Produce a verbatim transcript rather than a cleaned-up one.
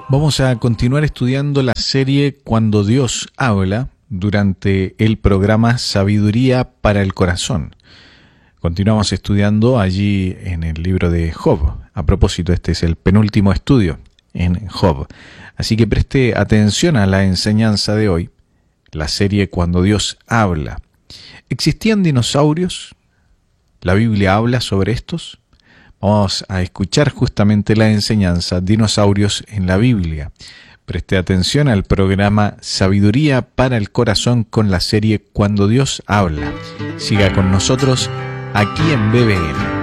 Vamos a continuar estudiando la serie Cuando Dios habla durante el programa Sabiduría para el Corazón. Continuamos estudiando allí en el libro de Job. A propósito, este es el penúltimo estudio en Job. Así que preste atención a la enseñanza de hoy, la serie Cuando Dios habla. ¿Existían dinosaurios? ¿La Biblia habla sobre estos? Vamos a escuchar justamente la enseñanza Dinosaurios en la Biblia. Preste atención al programa Sabiduría para el Corazón con la serie Cuando Dios habla. Siga con nosotros aquí en B B N.